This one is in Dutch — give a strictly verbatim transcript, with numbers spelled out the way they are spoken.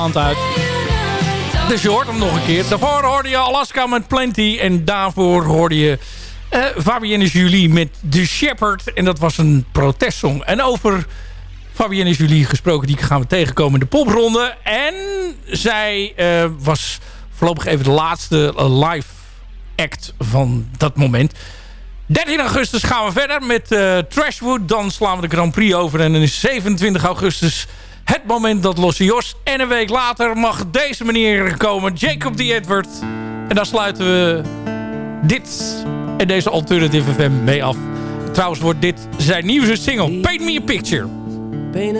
uit. Dus je hoort hem nog een keer. Daarvoor hoorde je Alaska met Plenty. En daarvoor hoorde je uh, Fabienne Julie met The Shepherd. En dat was een protestsong. En over Fabienne Julie gesproken, die gaan we tegenkomen in de popronde. En zij uh, was voorlopig even de laatste uh, live act van dat moment. dertien augustus gaan we verder met uh, Trashwood. Dan slaan we de Grand Prix over. En dan is zevenentwintig augustus het moment dat Losse Jos. En een week later mag deze meneer komen. Jacob D. Edward. En daar sluiten we dit en deze Alternative F M mee af. Trouwens wordt dit zijn nieuwste single. Paint Me a Picture.